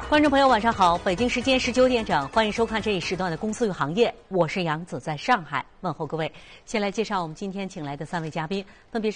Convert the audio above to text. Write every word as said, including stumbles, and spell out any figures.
观众朋友，晚上好！北京时间十九点整，欢迎收看这一时段的《公司与行业》，我是杨子，在上海问候各位。先来介绍我们今天请来的三位嘉宾，分别是